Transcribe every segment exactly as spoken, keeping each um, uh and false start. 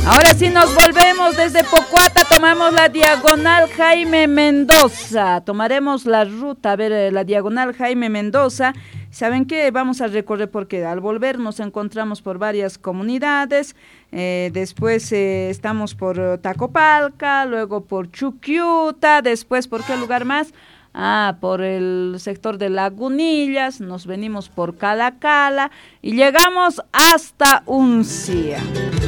Ahora sí nos volvemos desde Pocuata, tomamos la diagonal Jaime Mendoza, tomaremos la ruta, a ver, la diagonal Jaime Mendoza. ¿Saben qué? Vamos a recorrer porque al volver nos encontramos por varias comunidades, eh, después eh, estamos por Tacopalca, luego por Chuquiuta, después ¿por qué lugar más? Ah, por el sector de Lagunillas, nos venimos por Calacala y llegamos hasta Uncía.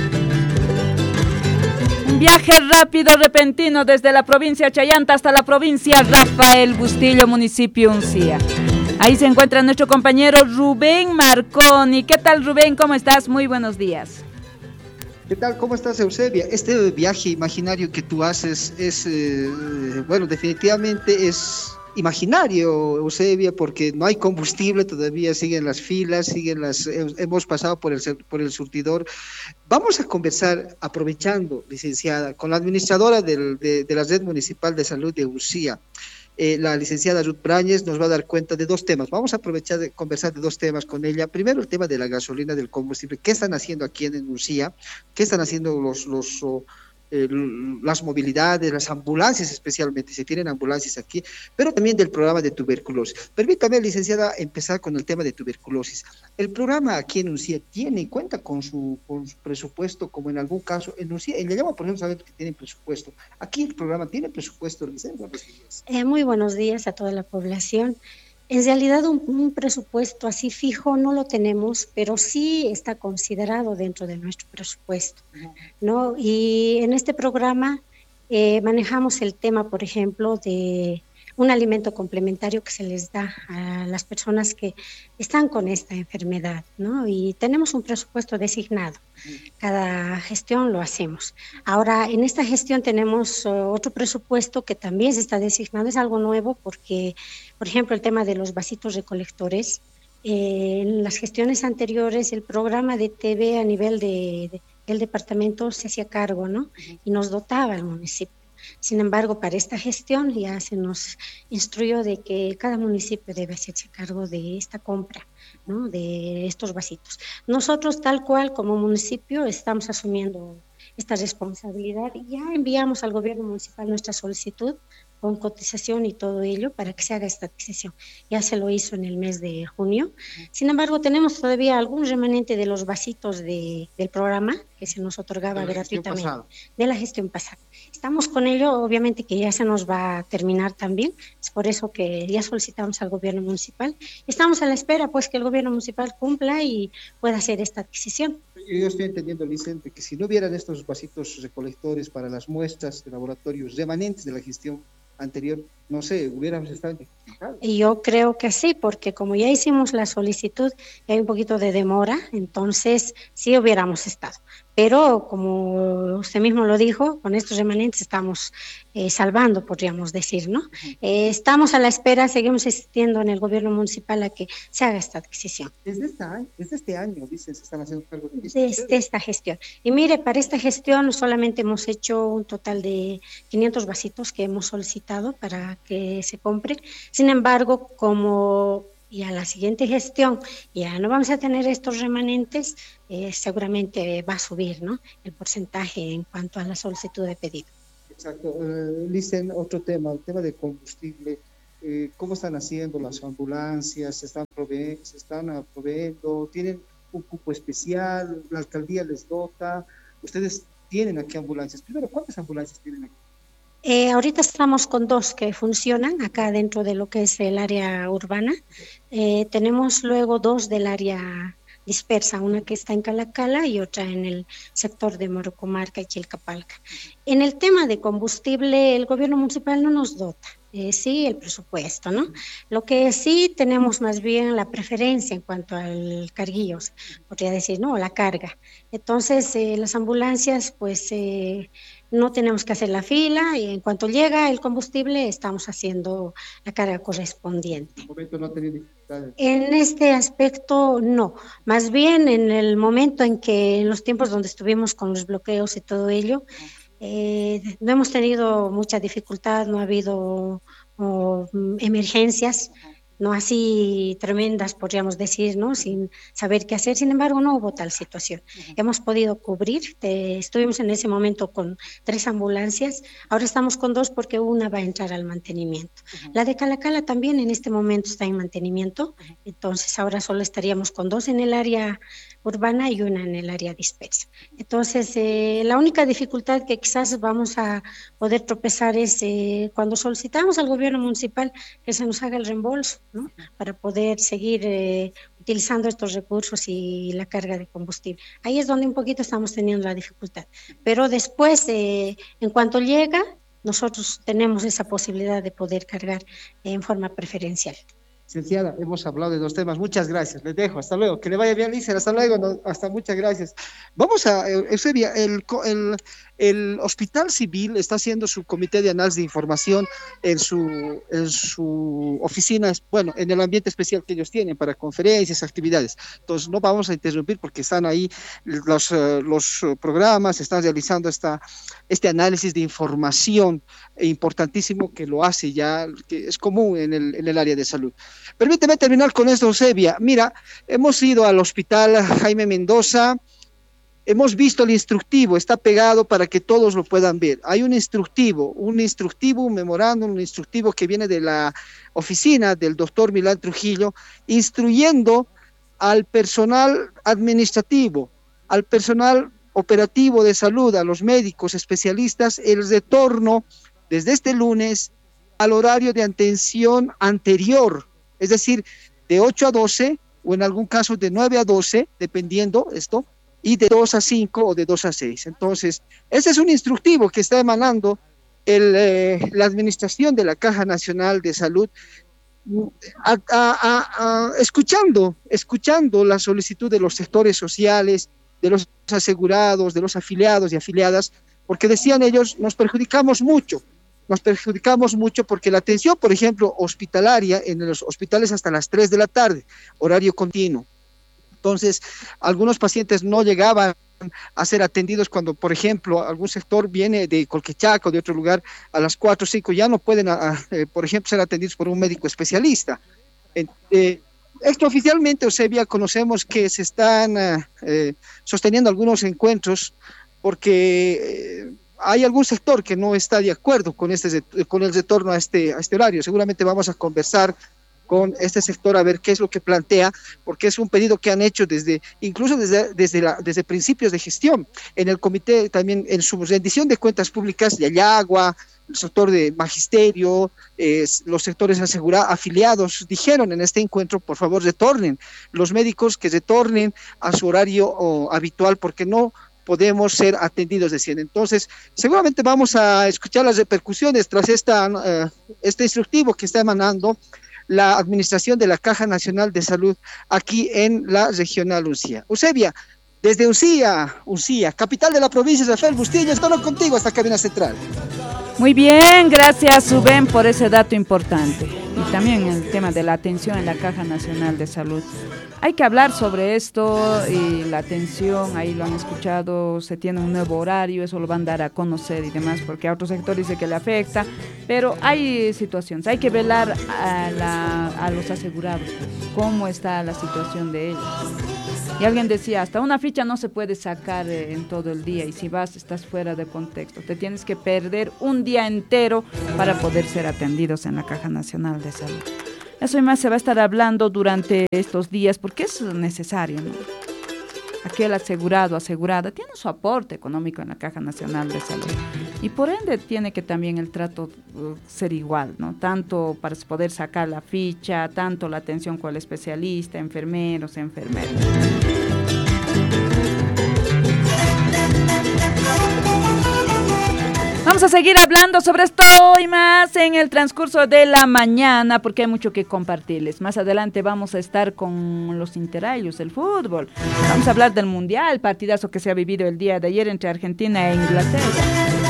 Un viaje rápido, repentino, desde la provincia Chayanta hasta la provincia Rafael Bustillo, municipio Uncía. Ahí se encuentra nuestro compañero Rubén Marconi. ¿Qué tal, Rubén? ¿Cómo estás? Muy buenos días. ¿Qué tal? ¿Cómo estás, Eusebia? Este viaje imaginario que tú haces es, eh, bueno, definitivamente es imaginario, Eusebia, porque no hay combustible todavía, siguen las filas, siguen las, hemos pasado por el, por el surtidor. Vamos a conversar, aprovechando, licenciada, con la administradora del, de, de la Red Municipal de Salud de Uncía. Eh, la licenciada Ruth Brañez nos va a dar cuenta de dos temas. Vamos a aprovechar de conversar de dos temas con ella. Primero, el tema de la gasolina, del combustible. ¿Qué están haciendo aquí en Uncía? ¿Qué están haciendo los, los, oh, eh, las movilidades, las ambulancias especialmente? Se tienen ambulancias aquí, pero también del programa de tuberculosis. Permítame, licenciada, empezar con el tema de tuberculosis. El programa aquí en Uncía tiene y cuenta con su, con su presupuesto, como en algún caso, en Uncía, en Llama, por ejemplo, sabemos que tienen presupuesto. Aquí el programa tiene presupuesto, licenciada. Eh, muy buenos días a toda la población. En realidad un, un presupuesto así fijo no lo tenemos, pero sí está considerado dentro de nuestro presupuesto, ¿no? Y en este programa eh, manejamos el tema, por ejemplo, de un alimento complementario que se les da a las personas que están con esta enfermedad, ¿no? Y tenemos un presupuesto designado. Cada gestión lo hacemos. Ahora, en esta gestión tenemos uh, otro presupuesto que también se está designado. Es algo nuevo porque, por ejemplo, el tema de los vasitos recolectores. Eh, en las gestiones anteriores, el programa de T V a nivel de, de, del departamento se hacía cargo, ¿no? Y nos dotaba el municipio. Sin embargo, para esta gestión ya se nos instruyó de que cada municipio debe hacerse cargo de esta compra, ¿no? De estos vasitos. Nosotros, tal cual como municipio, estamos asumiendo esta responsabilidad y ya enviamos al gobierno municipal nuestra solicitud con cotización y todo ello para que se haga esta adquisición. Ya se lo hizo en el mes de junio. Sin embargo, tenemos todavía algún remanente de los vasitos de, del programa que se nos otorgaba de gratuitamente de la gestión pasada. Estamos con ello, obviamente que ya se nos va a terminar también, es por eso que ya solicitamos al gobierno municipal. Estamos a la espera pues que el gobierno municipal cumpla y pueda hacer esta adquisición. Yo estoy entendiendo, Vicente, que si no hubieran estos vasitos recolectores para las muestras de laboratorios remanentes de la gestión anterior, no sé, hubiéramos estado identificados. Y yo creo que sí, porque como ya hicimos la solicitud y hay un poquito de demora, entonces sí hubiéramos estado. Pero como usted mismo lo dijo, con estos remanentes estamos eh, salvando, podríamos decir, ¿no? Eh, estamos a la espera, seguimos insistiendo en el gobierno municipal a que se haga esta adquisición. Desde, esta, desde este año, dicen, se están haciendo cargo de esto. Desde esta gestión. Y mire, para esta gestión solamente hemos hecho un total de quinientos vasitos que hemos solicitado para que se compre. Sin embargo, como y a la siguiente gestión ya no vamos a tener estos remanentes, eh, seguramente va a subir, ¿no?, el porcentaje en cuanto a la solicitud de pedido. Exacto. Uh, Listen, otro tema, el tema de combustible. Eh, ¿Cómo están haciendo las ambulancias? ¿Se están, provee se están proveyendo? ¿Tienen un cupo especial? ¿La alcaldía les dota? ¿Ustedes tienen aquí ambulancias? Primero, ¿cuántas ambulancias tienen aquí? Eh, ahorita estamos con dos que funcionan acá dentro de lo que es el área urbana. Eh, tenemos luego dos del área dispersa, una que está en Calacala y otra en el sector de Morocomarca y Chilcapalca. En el tema de combustible, el gobierno municipal no nos dota, eh, sí, el presupuesto, ¿no? Lo que sí tenemos más bien la preferencia en cuanto al carguillo, podría decir, ¿no?, la carga. Entonces, eh, las ambulancias, pues, eh, no tenemos que hacer la fila y en cuanto llega el combustible estamos haciendo la carga correspondiente. ¿En momento no tenía dificultades? En este aspecto no, más bien en el momento en que en los tiempos donde estuvimos con los bloqueos y todo ello, eh, no hemos tenido mucha dificultad, no ha habido oh, emergencias. no así tremendas, podríamos decir, ¿no? Sin saber qué hacer. Sin embargo, no hubo tal situación. Uh-huh. Hemos podido cubrir, te, estuvimos en ese momento con tres ambulancias, ahora estamos con dos porque una va a entrar al mantenimiento. Uh-huh. La de Calacala también en este momento está en mantenimiento, uh-huh. entonces ahora solo estaríamos con dos en el área urbana y una en el área dispersa. Entonces, eh, la única dificultad que quizás vamos a poder tropezar es eh, cuando solicitamos al gobierno municipal que se nos haga el reembolso, ¿no? Para poder seguir eh, utilizando estos recursos y la carga de combustible. Ahí es donde un poquito estamos teniendo la dificultad. Pero después, eh, en cuanto llega, nosotros tenemos esa posibilidad de poder cargar eh, en forma preferencial. Licenciada, hemos hablado de dos temas, muchas gracias, les dejo, hasta luego, que le vaya bien, Licer, hasta luego, no, hasta muchas gracias. Vamos a, Eusebia, el, el, el Hospital Civil está haciendo su comité de análisis de información en su, en su oficina, bueno, en el ambiente especial que ellos tienen para conferencias, actividades, entonces no vamos a interrumpir porque están ahí los, los programas, están realizando esta, este análisis de información importantísimo que lo hace ya, que es común en el, en el área de salud. Permíteme terminar con esto, Eusebia. Mira, hemos ido al hospital Jaime Mendoza, hemos visto el instructivo, está pegado para que todos lo puedan ver. Hay un instructivo, un instructivo, un memorándum, un instructivo que viene de la oficina del doctor Milán Trujillo, instruyendo al personal administrativo, al personal operativo de salud, a los médicos especialistas, el retorno desde este lunes al horario de atención anterior, es decir, de ocho a doce, o en algún caso de nueve a doce, dependiendo esto, y de dos a cinco o de dos a seis. Entonces, ese es un instructivo que está emanando el, eh, la administración de la Caja Nacional de Salud, a, a, a, a, escuchando, escuchando la solicitud de los sectores sociales, de los asegurados, de los afiliados y afiliadas, porque decían ellos, nos perjudicamos mucho, nos perjudicamos mucho porque la atención, por ejemplo, hospitalaria, en los hospitales hasta las tres de la tarde, horario continuo. Entonces, algunos pacientes no llegaban a ser atendidos cuando, por ejemplo, algún sector viene de Colquechaca o de otro lugar a las cuatro o cinco, ya no pueden, a, eh, por ejemplo, ser atendidos por un médico especialista. Eh, extraoficialmente, Eusebia, conocemos que se están eh, sosteniendo algunos encuentros porque eh, hay algún sector que no está de acuerdo con, este, con el retorno a este, a este horario. Seguramente vamos a conversar con este sector a ver qué es lo que plantea, porque es un pedido que han hecho desde, incluso desde, desde, la, desde principios de gestión. En el comité también, en su rendición de cuentas públicas, Yayagua, el sector de magisterio, eh, los sectores asegurados, afiliados, dijeron en este encuentro, por favor retornen, los médicos que retornen a su horario oh, habitual, porque no podemos ser atendidos de cien. Entonces, seguramente vamos a escuchar las repercusiones tras esta, uh, este instructivo que está emanando la administración de la Caja Nacional de Salud aquí en la regional Uncía. Eusebia, desde Uncía, Uncía, capital de la provincia de Rafael Bustillo, estoy contigo hasta Cabina Central. Muy bien, gracias Rubén por ese dato importante. Y también el tema de la atención en la Caja Nacional de Salud. Hay que hablar sobre esto y la atención, ahí lo han escuchado, se tiene un nuevo horario, eso lo van a dar a conocer y demás, porque a otros sectores dice que le afecta, pero hay situaciones, hay que velar a, la, a los asegurados, cómo está la situación de ellos. Y alguien decía, hasta una ficha no se puede sacar en todo el día y si vas estás fuera de contexto, te tienes que perder un día entero para poder ser atendidos en la Caja Nacional de Salud. Eso y más se va a estar hablando durante estos días porque es necesario, ¿no? Aquel asegurado, asegurada, tiene su aporte económico en la Caja Nacional de Salud y por ende tiene que también el trato uh, ser igual, ¿no? Tanto para poder sacar la ficha, tanto la atención con el especialista, enfermeros, enfermeras. Vamos a seguir hablando sobre esto y más en el transcurso de la mañana porque hay mucho que compartirles. Más adelante vamos a estar con los interayos del fútbol. Vamos a hablar del mundial, partidazo que se ha vivido el día de ayer entre Argentina e Inglaterra.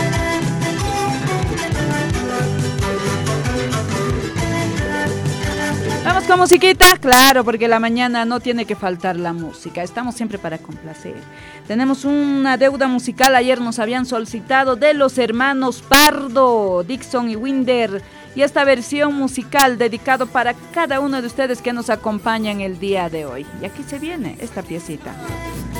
Vamos con musiquita, claro, porque la mañana no tiene que faltar la música, estamos siempre para complacer. Tenemos una deuda musical, ayer nos habían solicitado de los hermanos Pardo, Dixon y Winder, y esta versión musical dedicado para cada uno de ustedes que nos acompañan el día de hoy. Y aquí se viene esta piecita.